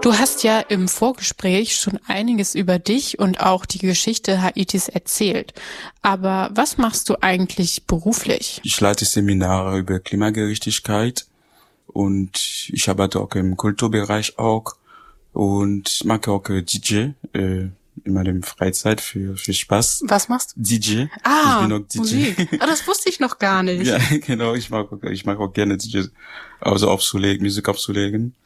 Du hast ja im Vorgespräch schon einiges über dich und auch die Geschichte Haitis erzählt. Aber was machst du eigentlich beruflich? Ich leite Seminare über Klimagerechtigkeit und ich arbeite auch im Kulturbereich auch und mache auch DJ in meiner Freizeit für Spaß. Was machst du? DJ. Ah, ich bin auch DJ. Musik. Das wusste ich noch gar nicht. Ja, genau. Ich mag auch gerne DJ, also Musik aufzulegen.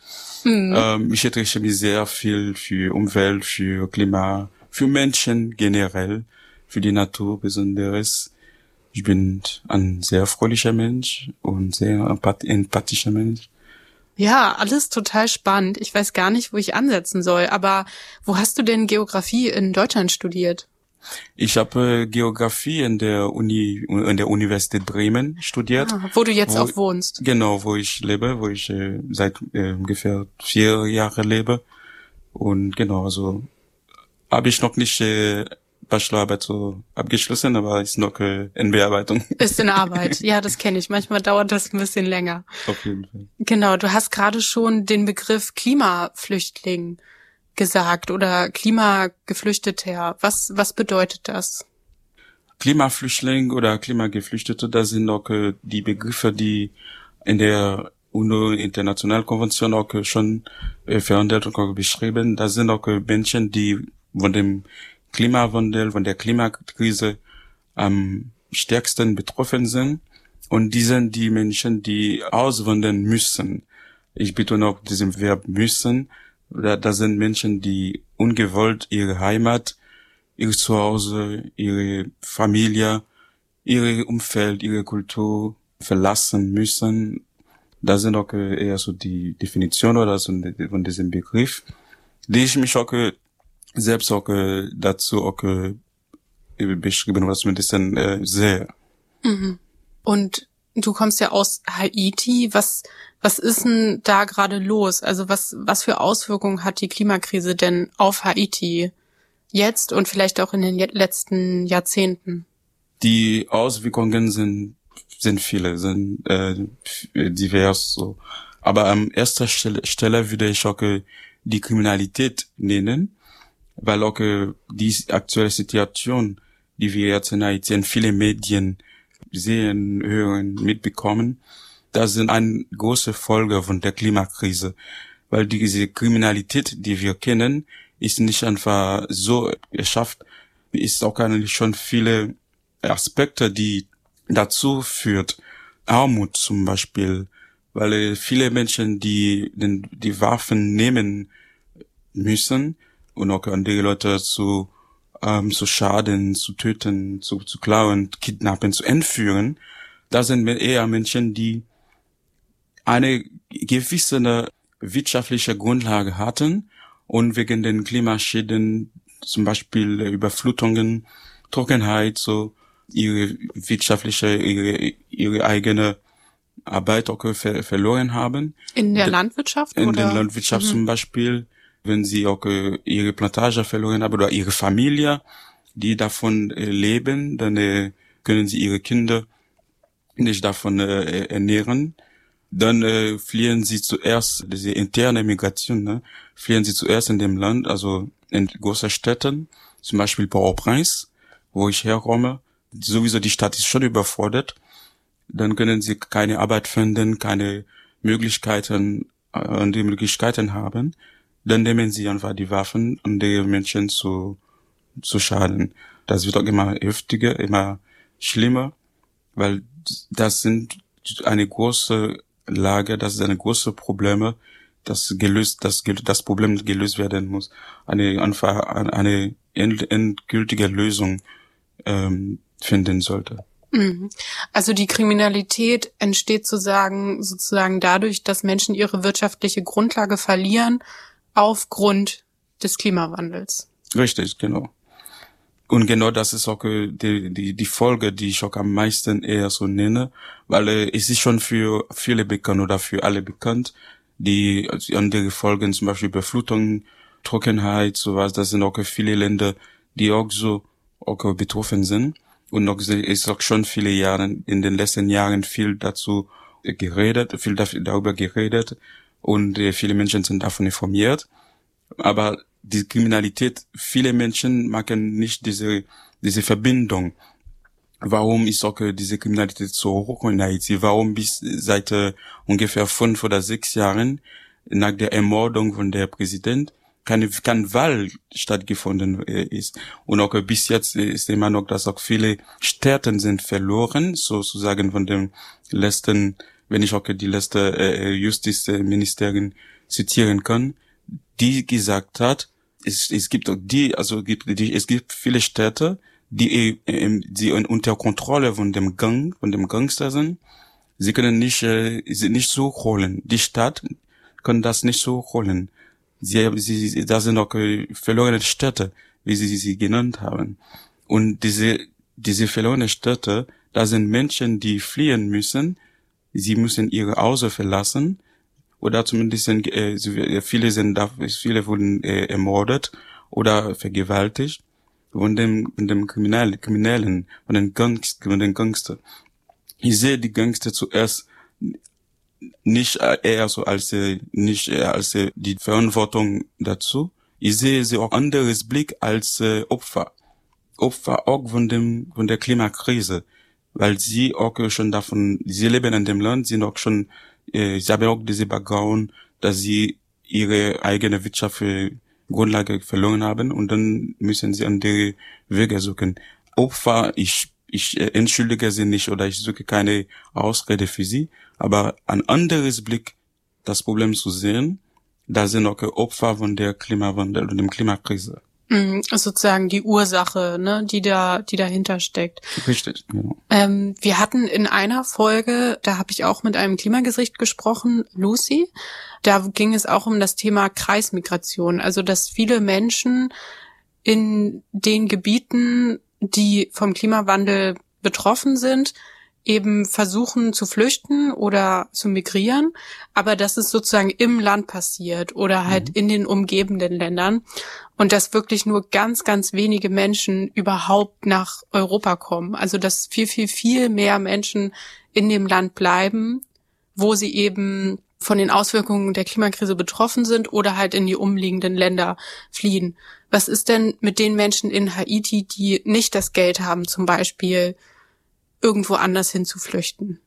Ich interessiere mich sehr viel für Umwelt, für Klima, für Menschen generell, für die Natur besonderes. Ich bin ein sehr fröhlicher Mensch und sehr empathischer Mensch. Ja, alles total spannend. Ich weiß gar nicht, wo ich ansetzen soll, aber wo hast du denn Geografie in Deutschland studiert? Ich habe Geografie in der Universität Bremen studiert. Wo du jetzt auch wohnst. Genau, wo ich lebe, wo ich seit ungefähr 4 Jahren lebe. Und genau, also habe ich noch nicht Bachelorarbeit so abgeschlossen, aber ist noch in Bearbeitung. Ist in Arbeit. Ja, das kenne ich. Manchmal dauert das ein bisschen länger. Auf jeden Fall. Genau, du hast gerade schon den Begriff Klimaflüchtling gesagt oder Klimageflüchteter. Was bedeutet das? Klimaflüchtling oder Klimageflüchtete, das sind auch die Begriffe, die in der UNO-Internationalkonvention auch schon verhandelt und auch beschrieben. Das sind auch Menschen, die von dem Klimawandel, von der Klimakrise am stärksten betroffen sind. Und die sind die Menschen, die auswandern müssen. Ich betone auch diesen Verb müssen. Das sind Menschen, die ungewollt ihre Heimat, ihr Zuhause, ihre Familie, ihr Umfeld, ihre Kultur verlassen müssen. Das sind auch eher so die Definition oder so von diesem Begriff, die ich mich auch selbst auch dazu auch beschrieben, was mit diesen sehr. Mhm. Und du kommst ja aus Haiti. Was ist denn da gerade los? Also was für Auswirkungen hat die Klimakrise denn auf Haiti jetzt und vielleicht auch in den letzten Jahrzehnten? Die Auswirkungen sind viele, sind divers so. Aber an erster Stelle würde ich auch die Kriminalität nennen, weil auch die aktuelle Situation, die wir jetzt in Haiti in viele Medien sehen, hören, mitbekommen, das sind eine große Folge von der Klimakrise, weil diese Kriminalität, die wir kennen, ist nicht einfach so erschafft, ist auch eigentlich schon viele Aspekte, die dazu führt. Armut zum Beispiel, weil viele Menschen, die Waffen nehmen müssen und auch andere Leute zu schaden, zu töten, zu klauen, kidnappen, zu entführen, da sind eher Menschen, die eine gewisse wirtschaftliche Grundlage hatten und wegen den Klimaschäden, zum Beispiel Überflutungen, Trockenheit, so ihre eigene Arbeit auch verloren haben. In der Landwirtschaft? In der Landwirtschaft zum Beispiel, wenn sie auch ihre Plantage verloren haben oder ihre Familie, die davon leben, dann können sie ihre Kinder nicht davon ernähren. Dann fliehen sie zuerst, diese interne Migration, ne, fliehen sie zuerst in dem Land, also in großen Städten, zum Beispiel Port-au-Prince, wo ich herkomme. Sowieso die Stadt ist schon überfordert. Dann können sie keine Arbeit finden, keine Möglichkeiten haben. Dann nehmen sie einfach die Waffen, um die Menschen zu schaden. Das wird auch immer heftiger, immer schlimmer, weil das sind eine große Lage, das ist eine große Probleme, das Problem gelöst werden muss. Eine endgültige Lösung finden sollte. Also die Kriminalität entsteht sozusagen dadurch, dass Menschen ihre wirtschaftliche Grundlage verlieren aufgrund des Klimawandels. Richtig, genau. Und genau das ist auch die Folge, die ich auch am meisten eher so nenne, weil es ist schon für viele bekannt oder für alle bekannt, die andere Folgen, zum Beispiel Überflutung, Trockenheit, sowas, das sind auch viele Länder, die auch so auch betroffen sind. Und noch ist auch schon viele Jahre, in den letzten Jahren viel darüber geredet und viele Menschen sind davon informiert. Aber die Kriminalität, viele Menschen machen nicht diese Verbindung. Warum ist auch diese Kriminalität so hoch in Haiti? Warum bis seit ungefähr 5 oder 6 Jahren nach der Ermordung von der Präsident kein Wahl stattgefunden ist. Und auch bis jetzt ist immer noch, dass auch viele Städte sind verloren, sozusagen von dem letzten, wenn ich auch die letzte Justizministerin zitieren kann, die gesagt hat, es gibt viele Städte, die unter Kontrolle von dem Gangster sind. Sie können nicht so holen. Die Stadt kann das nicht so holen. Da sind auch verlorene Städte, wie sie genannt haben. Und diese verlorene Städte, da sind Menschen, die fliehen müssen. Sie müssen ihre Hause verlassen. Oder zumindest viele wurden ermordet oder vergewaltigt von dem Kriminellen, von den Gangster. Ich sehe die Gangster zuerst nicht eher so als die Verantwortung dazu. Ich sehe sie auch anderes Blick als Opfer auch von der Klimakrise, weil sie auch schon sie leben in dem Land, sie haben auch diese Background, dass sie ihre eigene wirtschaftliche Grundlage verloren haben und dann müssen sie andere Wege suchen. Opfer, ich entschuldige sie nicht oder ich suche keine Ausrede für sie, aber ein anderes Blick, das Problem zu sehen, da sind auch Opfer von der Klimawandel und dem Klimakrise. Sozusagen die Ursache, ne, die dahinter steckt. Richtig, genau. Wir hatten in einer Folge, da habe ich auch mit einem Klimagesicht gesprochen, Lucy. Da ging es auch um das Thema Kreismigration, also dass viele Menschen in den Gebieten, die vom Klimawandel betroffen sind, eben versuchen zu flüchten oder zu migrieren, aber dass es sozusagen im Land passiert oder halt in den umgebenden Ländern und dass wirklich nur ganz, ganz wenige Menschen überhaupt nach Europa kommen. Also dass viel, viel, viel mehr Menschen in dem Land bleiben, wo sie eben von den Auswirkungen der Klimakrise betroffen sind oder halt in die umliegenden Länder fliehen. Was ist denn mit den Menschen in Haiti, die nicht das Geld haben, zum Beispiel irgendwo anders hin zu flüchten?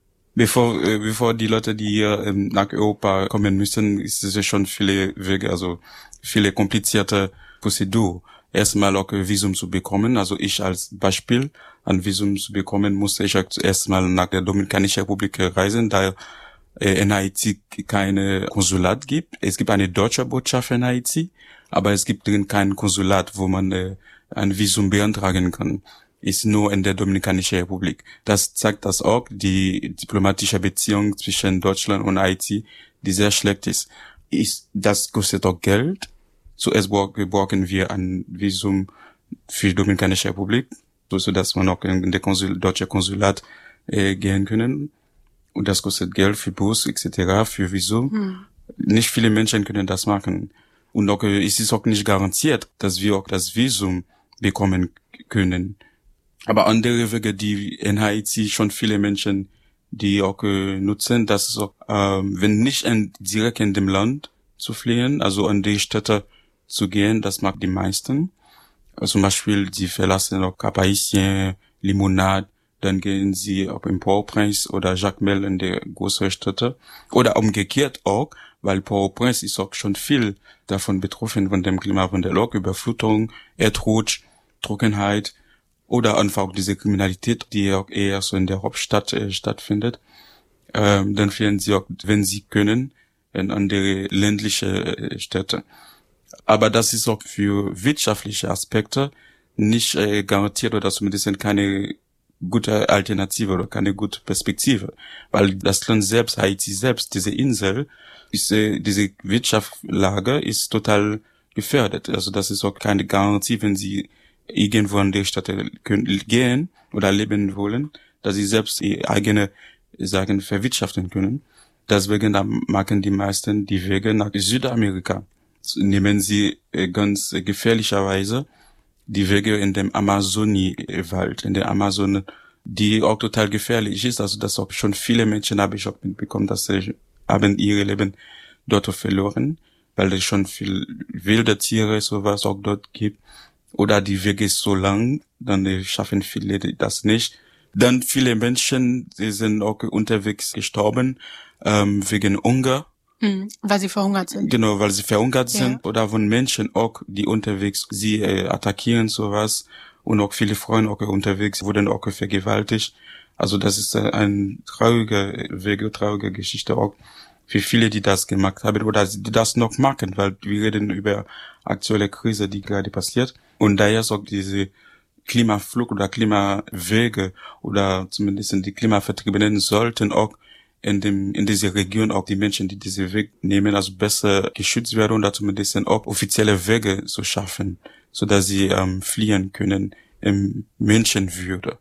Bevor die Leute, die hier nach Europa kommen müssen, ist es ja schon viele Wege, also viele komplizierte Prozedur. Erstmal auch Visum zu bekommen. Also ich als Beispiel, ein Visum zu bekommen, musste ich erstmal nach der Dominikanischen Republik reisen, da in Haiti keine Konsulat gibt. Es gibt eine deutsche Botschaft in Haiti, aber es gibt kein Konsulat, wo man ein Visum beantragen kann. Ist nur in der Dominikanischen Republik. Das zeigt das auch, die diplomatische Beziehung zwischen Deutschland und Haiti, die sehr schlecht ist. Das kostet auch Geld. Zuerst brauchen wir ein Visum für die Dominikanische Republik, so dass man auch in der deutsche Konsulat gehen können. Und das kostet Geld für Bus etc., für Visum. Nicht viele Menschen können das machen. Und auch, es ist auch nicht garantiert, dass wir auch das Visum bekommen können. Aber andere Wege, die in Haiti schon viele Menschen, die auch nutzen, das ist auch, wenn nicht direkt in dem Land zu fliehen, also an die Städte zu gehen, das mag die meisten. Also zum Beispiel, sie verlassen auch Cap-Haïtien, Limonade, dann gehen sie auch in Port-au-Prince oder Jacmel in die großen Städte. Oder umgekehrt auch, weil Port-au-Prince ist auch schon viel davon betroffen von dem Klimawandel, auch Überflutung, Erdrutsch, Trockenheit, oder einfach diese Kriminalität, die auch eher so in der Hauptstadt stattfindet. Dann fliehen sie auch, wenn sie können, in andere ländliche Städte. Aber das ist auch für wirtschaftliche Aspekte nicht garantiert oder zumindest keine gute Alternative oder keine gute Perspektive. Weil das Land selbst, Haiti selbst, diese Insel, diese Wirtschaftslage ist total gefährdet. Also das ist auch keine Garantie, wenn sie irgendwo an der Stadt gehen oder leben wollen, dass sie selbst ihre eigene Sachen verwirtschaften können. Deswegen machen die meisten die Wege nach Südamerika. Nehmen sie ganz gefährlicherweise die Wege in dem Amazonie-Wald, in der Amazon, die auch total gefährlich ist. Also dass auch schon viele Menschen, habe ich auch mitbekommen, dass sie haben ihre Leben dort verloren. weil es schon viel wilde Tiere sowas auch dort gibt. Oder die Wege ist so lang, dann schaffen viele das nicht. Dann viele Menschen, die sind auch unterwegs gestorben, wegen Hunger. Weil sie verhungert sind. Genau, weil sie verhungert sind. Oder von Menschen auch, die unterwegs sie attackieren, sowas. Und auch viele Freunde auch unterwegs wurden auch vergewaltigt. Also das ist eine traurige Geschichte auch für viele, die das gemacht haben oder die das noch machen, weil wir reden über aktuelle Krise, die gerade passiert. Und daher ist auch diese Klimaflucht oder Klimawege oder zumindest die Klimavertriebenen sollten auch in dieser Region auch die Menschen, die diese Weg nehmen, also besser geschützt werden oder zumindest auch offizielle Wege zu schaffen, so dass sie fliehen können im Menschenwürde.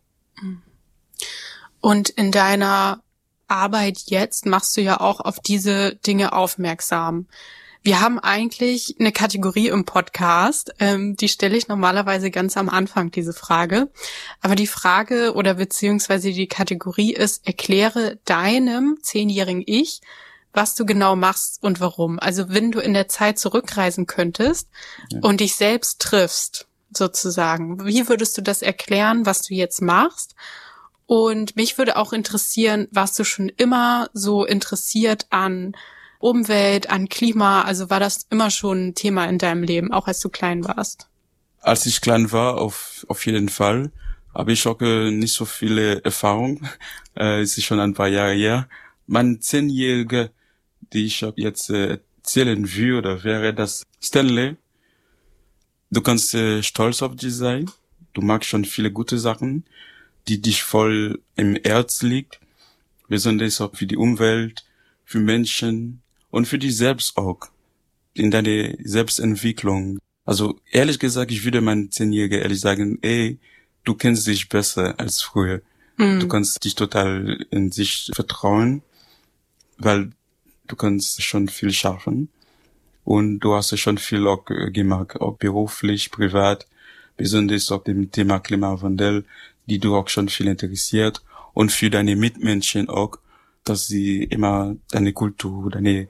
Und in deiner Arbeit jetzt machst du ja auch auf diese Dinge aufmerksam. Wir haben eigentlich eine Kategorie im Podcast, die stelle ich normalerweise ganz am Anfang, diese Frage. Aber die Frage oder beziehungsweise die Kategorie ist, erkläre deinem 10-jährigen Ich, was du genau machst und warum. Also wenn du in der Zeit zurückreisen könntest und dich selbst triffst, sozusagen, wie würdest du das erklären, was du jetzt machst? Und mich würde auch interessieren, warst du schon immer so interessiert an Umwelt, an Klima? Also war das immer schon ein Thema in deinem Leben, auch als du klein warst? Als ich klein war, auf jeden Fall, habe ich auch nicht so viele Erfahrung. Es ist schon ein paar Jahre her. Mein 10-Jähriger, die ich jetzt erzählen würde, wäre das Stanley. Du kannst stolz auf dich sein. Du magst schon viele gute Sachen, die dich voll im Herz liegt. Besonders auch für die Umwelt, für Menschen und für dich selbst auch. In deiner Selbstentwicklung. Also ehrlich gesagt, ich würde meinen 10-Jährigen ehrlich sagen, ey, du kennst dich besser als früher. Du kannst dich total in sich vertrauen, weil du kannst schon viel schaffen. Und du hast schon viel auch gemacht, auch beruflich, privat, besonders auf dem Thema Klimawandel, die du auch schon viel interessiert. Und für deine Mitmenschen auch, dass sie immer deine Kultur,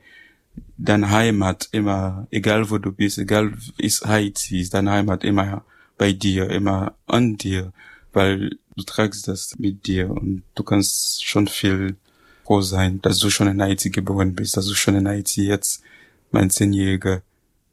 deine Heimat immer, egal wo du bist, egal ist Haiti, ist deine Heimat immer bei dir, immer an dir, weil du trägst das mit dir und du kannst schon viel froh sein, dass du schon in Haiti geboren bist, dass du schon in Haiti jetzt, mein 10-Jähriger,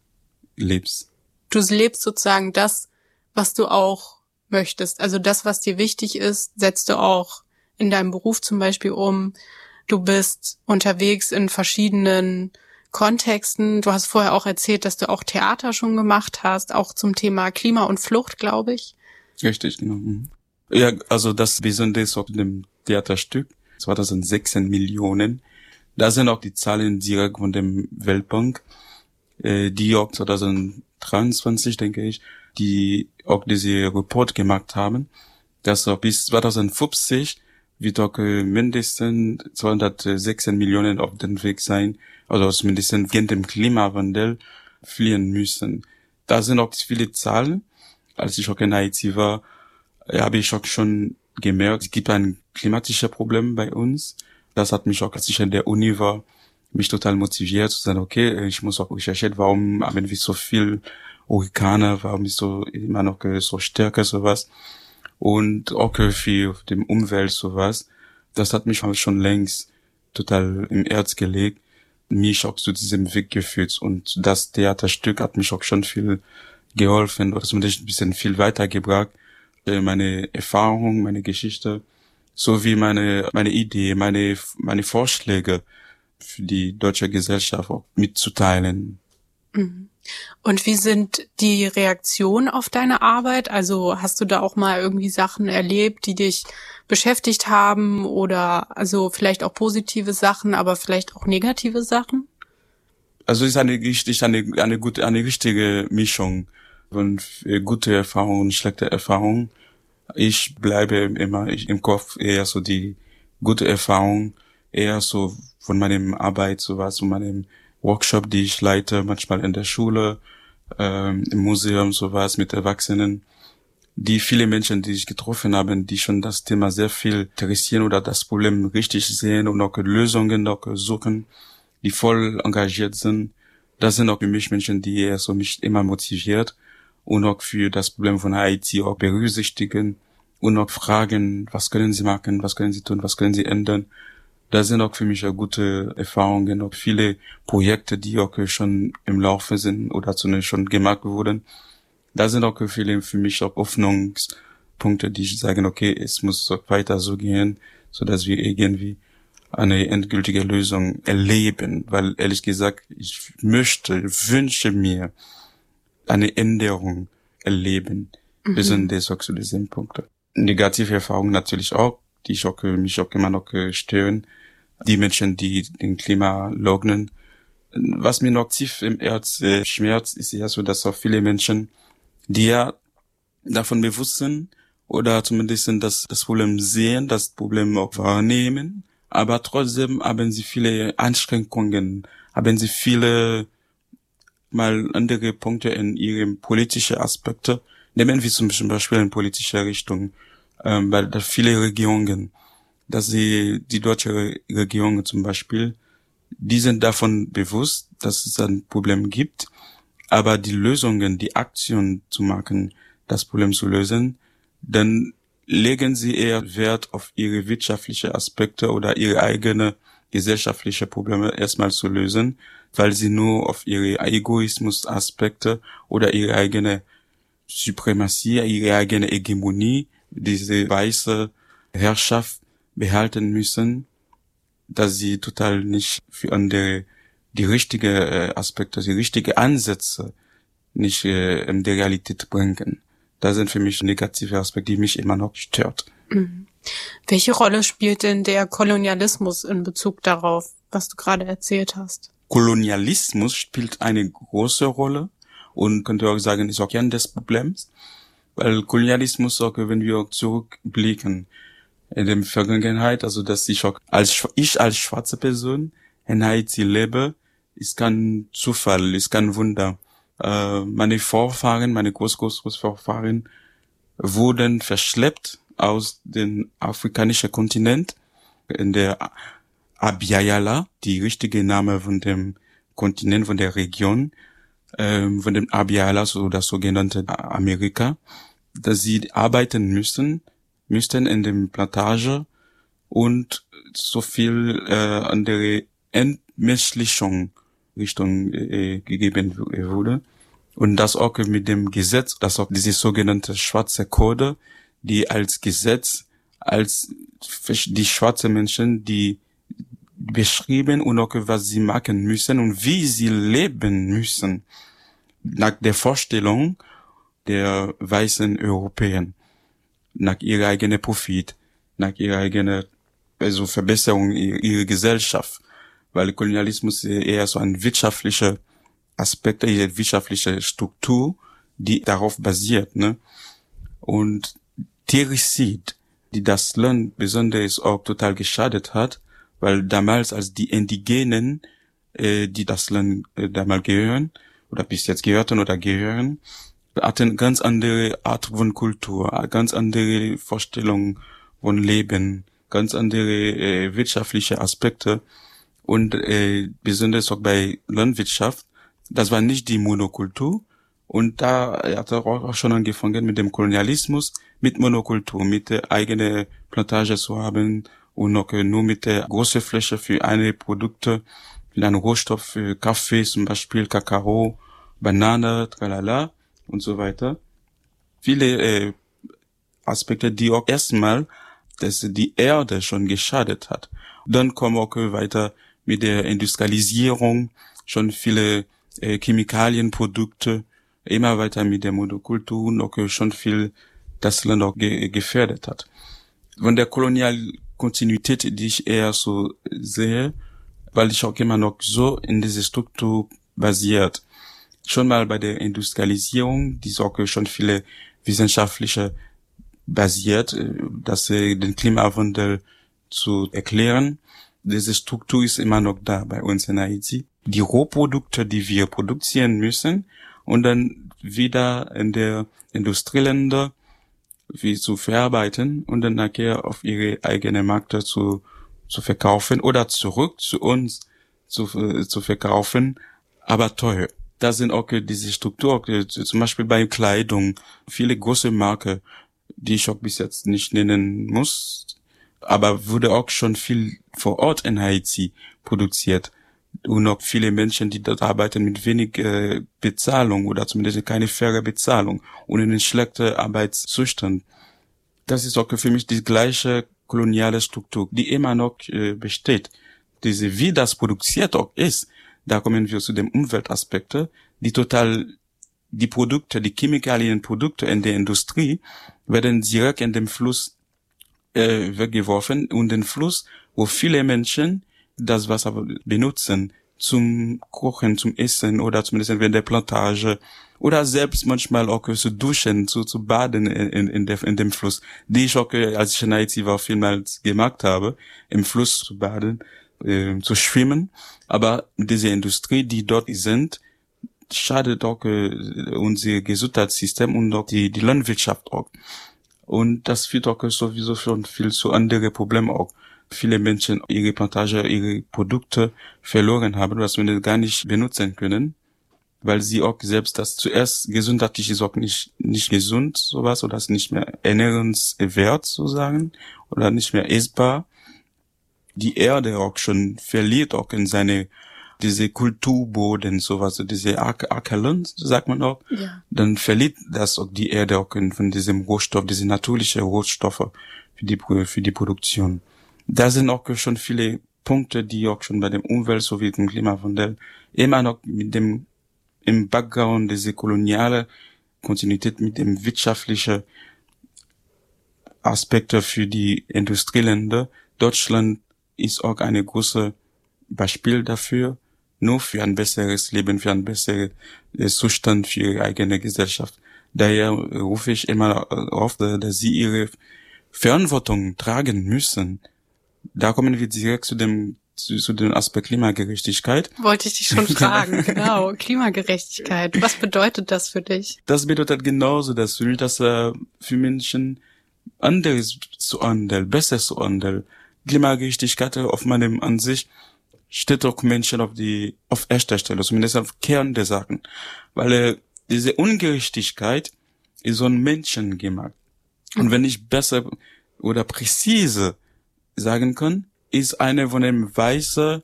lebst. Du lebst sozusagen das, was du auch möchtest. Also das, was dir wichtig ist, setzt du auch in deinem Beruf zum Beispiel um. Du bist unterwegs in verschiedenen Kontexten. Du hast vorher auch erzählt, dass du auch Theater schon gemacht hast, auch zum Thema Klima und Flucht, glaube ich. Richtig, genau. Ja, also das Besondere auf dem Theaterstück, 2016 Millionen. Da sind auch die Zahlen direkt von dem Weltbank, die auch 2023, denke ich, die auch diese Report gemacht haben, dass auch bis 2050 wird auch mindestens 216 Millionen auf dem Weg sein, also mindestens gegen den Klimawandel fliehen müssen. Da sind auch viele Zahlen. Als ich auch in Haiti war, habe ich auch schon gemerkt, es gibt ein klimatisches Problem bei uns. Das hat mich auch, als ich in der Uni war, mich total motiviert zu sagen, okay, ich muss auch recherchieren, warum haben wir so viel Hurrikane, warum ist so immer noch so stärker sowas. Und auch für die Umwelt sowas. Das hat mich auch schon längst total im Herz gelegt, mich auch zu diesem Weg geführt. Und das Theaterstück hat mich auch schon viel geholfen, oder zumindest ein bisschen viel weitergebracht. Meine Erfahrung, meine Geschichte, sowie meine Idee, meine Vorschläge für die deutsche Gesellschaft auch mitzuteilen. Und wie sind die Reaktionen auf deine Arbeit? Also hast du da auch mal irgendwie Sachen erlebt, die dich beschäftigt haben oder also vielleicht auch positive Sachen, aber vielleicht auch negative Sachen? Also es ist eine richtige Mischung von gute Erfahrungen und schlechte Erfahrungen. Ich bleibe immer im Kopf eher so die gute Erfahrung, eher so von meinem Arbeit, sowas, von meinem Workshop, die ich leite, manchmal in der Schule, im Museum, sowas mit Erwachsenen. Die viele Menschen, die ich getroffen habe, die schon das Thema sehr viel interessieren oder das Problem richtig sehen und auch Lösungen auch suchen, die voll engagiert sind, Das sind auch für mich Menschen, die eher so mich immer motiviert und auch für das Problem von Haiti auch berücksichtigen und auch fragen, was können sie machen, was können sie tun, was können sie ändern. Das sind auch für mich auch gute Erfahrungen, auch viele Projekte, die auch schon im Laufe sind oder zumindest schon gemacht wurden. Da sind auch viele für mich auch Hoffnungspunkte, die sagen, okay, es muss auch weiter so gehen, so dass wir irgendwie eine endgültige Lösung erleben, weil ehrlich gesagt, ich wünsche mir eine Änderung erleben, besonders auch zu diesen Punkten. Negative Erfahrungen natürlich auch, die mich auch immer noch stören, die Menschen, die den Klima leugnen. Was mir noch tief im Herz schmerzt, ist ja so, dass auch viele Menschen, die ja davon bewusst sind oder zumindest das Problem sehen, das Problem auch wahrnehmen, aber trotzdem haben sie viele Einschränkungen, haben sie viele mal andere Punkte in ihren politischen Aspekte, nehmen wir zum Beispiel in politischer Richtung, weil da viele Regierungen, dass die deutsche Regierung zum Beispiel, die sind davon bewusst, dass es ein Problem gibt, aber die Lösungen, die Aktion zu machen, das Problem zu lösen, dann legen sie eher Wert auf ihre wirtschaftlichen Aspekte oder ihre eigene gesellschaftliche Probleme erstmal zu lösen, weil sie nur auf ihre Egoismus-Aspekte oder ihre eigene Suprematie, ihre eigene Hegemonie, diese weiße Herrschaft behalten müssen, dass sie total nicht für andere die richtige Aspekte, die richtige Ansätze nicht in der Realität bringen. Das sind für mich negative Aspekte, die mich immer noch stört. Mhm. Welche Rolle spielt denn der Kolonialismus in Bezug darauf, was du gerade erzählt hast? Kolonialismus spielt eine große Rolle und könnte auch sagen, ist auch Kern des Problems, weil Kolonialismus auch, wenn wir auch zurückblicken in der Vergangenheit, also dass ich auch als schwarze Person in Haiti lebe, ist kein Zufall, ist kein Wunder. Meine Vorfahren, meine Großvorfahren wurden verschleppt aus dem afrikanischen Kontinent in der Abya-Yala, die richtige Name von dem Kontinent, von der Region, von dem Abya-Yala, so das sogenannte Amerika, dass sie arbeiten müssten in dem Plantage und so viel andere Entmenschlichung Richtung gegeben wurde. Und das auch mit dem Gesetz, das auch diese sogenannte schwarze Code, die als Gesetz, als die schwarze Menschen, die beschrieben und auch was sie machen müssen und wie sie leben müssen, nach der Vorstellung der weißen Europäer, nach ihrer eigenen Profit, nach ihrer eigenen Verbesserung ihrer Gesellschaft. Weil Kolonialismus eher so ein wirtschaftlicher Aspekt, eine wirtschaftliche Struktur, die darauf basiert, ne? Und Tericid, die das Land besonders auch total geschadet hat, weil damals als die Indigenen, die das Land damals gehören, oder bis jetzt gehörten oder gehören, hatten ganz andere Art von Kultur, ganz andere Vorstellungen von Leben, ganz andere wirtschaftliche Aspekte. Und besonders auch bei Landwirtschaft, das war nicht die Monokultur. Und da hat er auch schon angefangen mit dem Kolonialismus, mit Monokultur, mit der eigenen Plantage zu haben und auch nur mit der großen Fläche für eine Produkte, für einen Rohstoff, für Kaffee zum Beispiel, Kakao, Banane, tralala und so weiter. Viele Aspekte, die auch erstmal, dass die Erde schon geschadet hat. Dann kommen auch weiter mit der Industrialisierung, schon viele Chemikalienprodukte, immer weiter mit der Monokultur und auch schon viel das Land auch gefährdet hat. Von der Kolonialkontinuität, die ich eher so sehe, weil ich auch immer noch so in diese Struktur basiert. Schon mal bei der Industrialisierung, die ist auch schon viele wissenschaftliche basiert, dass den Klimawandel zu erklären. Diese Struktur ist immer noch da bei uns in Haiti. Die Rohprodukte, die wir produzieren müssen und dann wieder in der Industrieländer wie zu verarbeiten und dann nachher auf ihre eigene Märkte zu verkaufen oder zurück zu uns zu verkaufen aber teuer. Da sind auch diese Struktur, zum Beispiel bei Kleidung, viele große Marken, die ich auch bis jetzt nicht nennen muss, aber wurde auch schon viel vor Ort in Haiti produziert. Und auch viele Menschen, die dort arbeiten mit wenig Bezahlung oder zumindest keine faire Bezahlung und in einem schlechten Arbeitszustand. Das ist auch für mich die gleiche koloniale Struktur, die immer noch besteht. Wie das produziert auch ist, da kommen wir zu den Umweltaspekten, die Produkte, die Chemikalienprodukte in der Industrie werden direkt in den Fluss weggeworfen und den Fluss, wo viele Menschen das Wasser benutzen zum Kochen, zum Essen oder zumindest in der Plantage oder selbst manchmal auch zu duschen, zu baden in dem Fluss, die ich auch, als ich in Haiti war, vielmals gemacht habe, im Fluss zu baden, zu schwimmen. Aber diese Industrie, die dort sind, schadet auch unser Gesundheitssystem und auch die Landwirtschaft auch. Und das führt auch sowieso schon viel zu anderen Problemen auch. Viele Menschen ihre Plantage, ihre Produkte verloren haben, was wir gar nicht benutzen können, weil sie auch selbst das zuerst gesundheitlich ist auch nicht gesund, sowas, oder ist nicht mehr ernährenswert, sozusagen, oder nicht mehr essbar. Die Erde auch schon verliert auch in diese Kulturboden, sowas, diese Ackerland, sagt man auch. Ja. Dann verliert das auch die Erde auch von diesem Rohstoff, diese natürlichen Rohstoffe für die Produktion. Da sind auch schon viele Punkte, die auch schon bei dem Umwelt sowie dem Klimawandel immer noch im Background diese koloniale Kontinuität mit dem wirtschaftlichen Aspekte für die Industrieländer. Deutschland ist auch eine große Beispiel dafür, nur für ein besseres Leben, für einen besseren Zustand für ihre eigene Gesellschaft. Daher rufe ich immer auf, dass sie ihre Verantwortung tragen müssen. Da kommen wir direkt zu dem Aspekt Klimagerechtigkeit. Wollte ich dich schon fragen, genau. Klimagerechtigkeit. Was bedeutet das für dich? Das bedeutet genauso, dass für Menschen anderes zu handeln, besser zu handeln. Klimagerechtigkeit auf meinem Ansicht steht auch Menschen auf erster Stelle, zumindest auf Kern der Sachen. Weil diese Ungerechtigkeit ist so ein Menschen gemacht. Und wenn ich besser oder präzise sagen kann, ist eine von dem weißen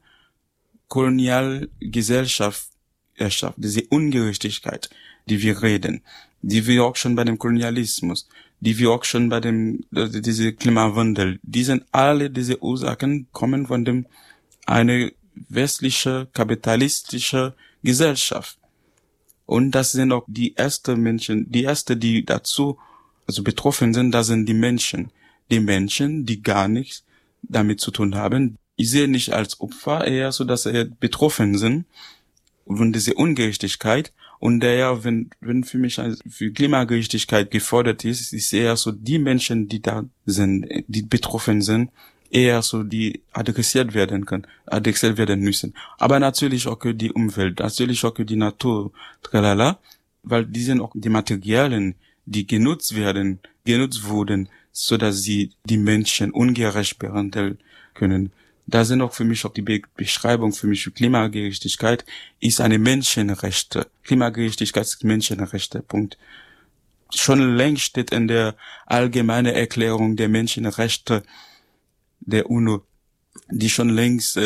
Kolonialgesellschaft erschafft, diese Ungerechtigkeit, die wir reden, die wir auch schon bei dem Kolonialismus, die wir auch schon bei diese Klimawandel, diese Ursachen kommen von eine westliche, kapitalistische Gesellschaft. Und das sind auch die Menschen, die dazu, betroffen sind, das sind die Menschen, die gar nichts damit zu tun haben. Ich sehe nicht als Opfer, eher so, dass sie betroffen sind von dieser Ungerechtigkeit. Und daher, wenn für mich für Klimagerechtigkeit gefordert ist, ist eher so die Menschen, die da sind, die betroffen sind, eher so, die adressiert werden müssen. Aber natürlich auch die Umwelt, natürlich auch die Natur, tralala, weil die sind auch die Materialien, die genutzt wurden, so dass sie die Menschen ungerecht behandeln können. Da sind auch für mich auch die Beschreibung für mich für Klimagerechtigkeit ist eine Menschenrechte. Klimagerechtigkeit ist Menschenrechte. Punkt. Schon längst steht in der allgemeinen Erklärung der Menschenrechte der UNO, die schon längst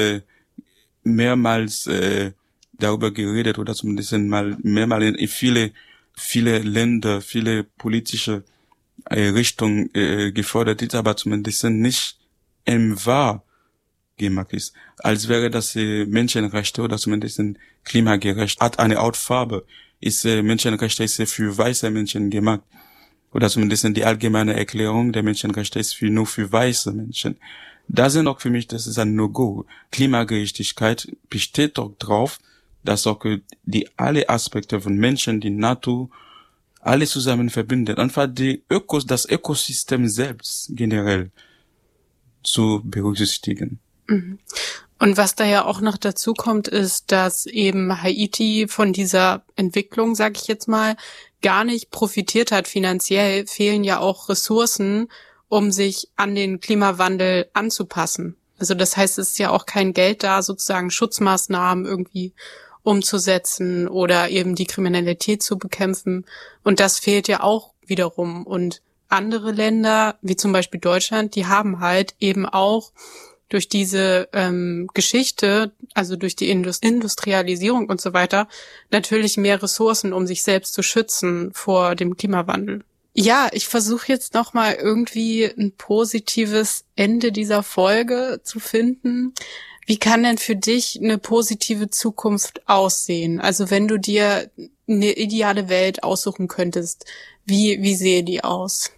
mehrmals darüber geredet oder zumindest mehrmals in viele Länder, viele politische Richtungen gefordert ist, aber zumindest nicht im Wahr gemacht ist. Als wäre das Menschenrechte oder zumindest klimagerecht, hat eine Hautfarbe. Menschenrechte ist für weiße Menschen gemacht. Oder zumindest die allgemeine Erklärung der Menschenrechte ist nur für weiße Menschen. Da sind auch für mich, das ist ein No-Go. Klimagerechtigkeit besteht auch drauf, dass auch alle Aspekte von Menschen, die Natur, alles zusammen verbindet. Einfach das Ökosystem selbst generell zu berücksichtigen. Mhm. Und was da ja auch noch dazu kommt, ist, dass eben Haiti von dieser Entwicklung, sag ich jetzt mal, gar nicht profitiert hat. Finanziell fehlen ja auch Ressourcen, um sich an den Klimawandel anzupassen. Also das heißt, es ist ja auch kein Geld da, sozusagen Schutzmaßnahmen irgendwie umzusetzen oder eben die Kriminalität zu bekämpfen. Und das fehlt ja auch wiederum. Und andere Länder, wie zum Beispiel Deutschland, die haben halt eben auch durch diese Geschichte, also durch die Industrialisierung und so weiter, natürlich mehr Ressourcen, um sich selbst zu schützen vor dem Klimawandel. Ja, ich versuche jetzt nochmal irgendwie ein positives Ende dieser Folge zu finden. Wie kann denn für dich eine positive Zukunft aussehen? Also wenn du dir eine ideale Welt aussuchen könntest, wie sehe die aus?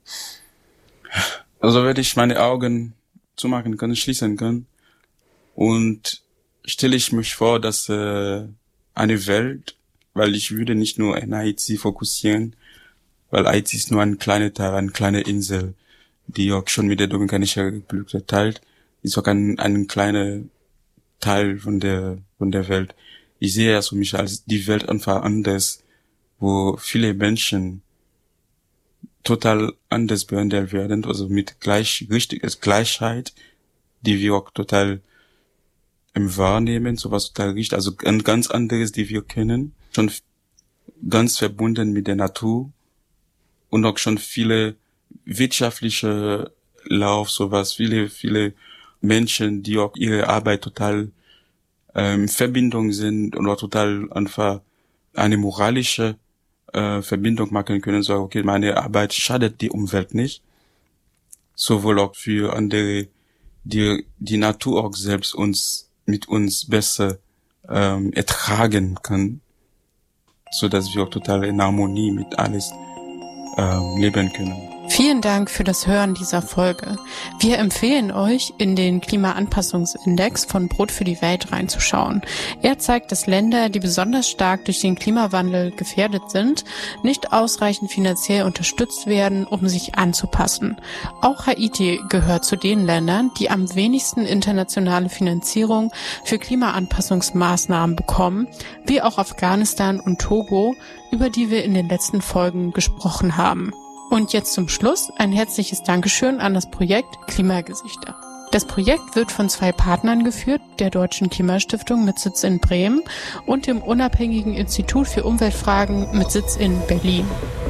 Also wenn ich meine Augen zumachen kann, schließen kann und stelle ich mich vor, dass eine Welt, weil ich würde nicht nur in Haiti fokussieren, weil Haiti ist nur ein kleiner Teil, eine kleine Insel, die auch schon mit der Dominikanischen Republik teilt, ist auch ein kleiner Teil von der Welt. Ich sehe es für mich als die Welt einfach anders, wo viele Menschen total anders behandelt werden, also mit Gleichheit, die wir auch total wahrnehmen, sowas total richtig, also ein ganz anderes, die wir kennen, schon ganz verbunden mit der Natur und auch schon viele wirtschaftliche Lauf, sowas, viele Menschen, die auch ihre Arbeit total Verbindung sind und auch total einfach eine moralische Verbindung machen können, so okay, meine Arbeit schadet die Umwelt nicht, sowohl auch für andere, die Natur auch selbst mit uns besser ertragen kann, so dass wir auch total in Harmonie mit alles leben können. Vielen Dank für das Hören dieser Folge. Wir empfehlen euch, in den Klimaanpassungsindex von Brot für die Welt reinzuschauen. Er zeigt, dass Länder, die besonders stark durch den Klimawandel gefährdet sind, nicht ausreichend finanziell unterstützt werden, um sich anzupassen. Auch Haiti gehört zu den Ländern, die am wenigsten internationale Finanzierung für Klimaanpassungsmaßnahmen bekommen, wie auch Afghanistan und Togo, über die wir in den letzten Folgen gesprochen haben. Und jetzt zum Schluss ein herzliches Dankeschön an das Projekt Klimagesichter. Das Projekt wird von 2 Partnern geführt, der Deutschen Klimastiftung mit Sitz in Bremen und dem unabhängigen Institut für Umweltfragen mit Sitz in Berlin.